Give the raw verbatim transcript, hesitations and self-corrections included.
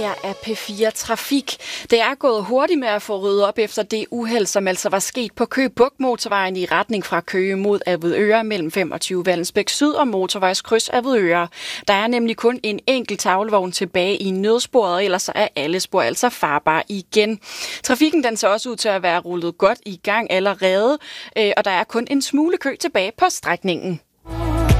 her er P fire Trafik. Det er gået hurtigt med at få ryddet op efter det uheld, som altså var sket på Køge Bugt motorvejen i retning fra Køge mod Avedøre mellem femogtyve Vallensbæk Syd og motorvejskryds Avedøre. Der er nemlig kun en enkelt tavlevogn tilbage i nødsporet, og ellers er alle spor altså farbare igen. Trafikken den ser også ud til at være rullet godt i gang allerede, og der er kun en smule kø tilbage på strækningen.